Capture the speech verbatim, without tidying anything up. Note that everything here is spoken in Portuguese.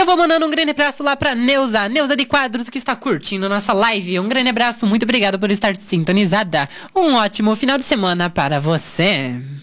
Eu vou mandando um grande abraço lá pra Neuza, Neuza de Quadros, que está curtindo nossa live. Um grande abraço, muito obrigada por estar sintonizada. Um ótimo final de semana para você.